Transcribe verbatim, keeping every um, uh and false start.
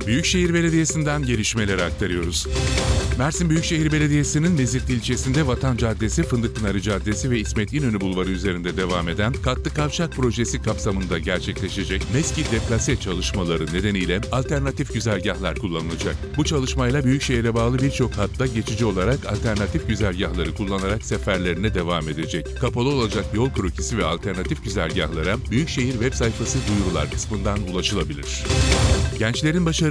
Büyükşehir Belediyesi'nden gelişmeleri aktarıyoruz. Mersin Büyükşehir Belediyesi'nin Mezitli ilçesinde Vatan Caddesi, Fındıkpınarı Caddesi ve İsmet İnönü Bulvarı üzerinde devam eden katlı kavşak projesi kapsamında gerçekleşecek MESKİ deplase çalışmaları nedeniyle alternatif güzergahlar kullanılacak. Bu çalışmayla Büyükşehir'e bağlı birçok hatta geçici olarak alternatif güzergahları kullanarak seferlerine devam edecek. Kapalı olacak yol krokisi ve alternatif güzergahlara Büyükşehir web sayfası duyurular kısmından ulaşılabilir. Gençlerin başarı